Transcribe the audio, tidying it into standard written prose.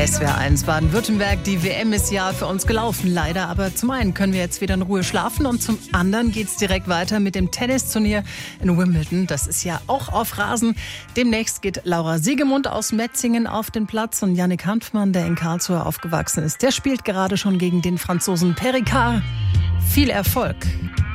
SWR1 Baden-Württemberg, die WM ist ja für uns gelaufen, leider. Aber zum einen können wir jetzt wieder in Ruhe schlafen und zum anderen geht es direkt weiter mit dem Tennisturnier in Wimbledon. Das ist ja auch auf Rasen. Demnächst geht Laura Siegemund aus Metzingen auf den Platz und Yannick Hanfmann, der in Karlsruhe aufgewachsen ist, der spielt gerade schon gegen den Franzosen Perricard. Viel Erfolg!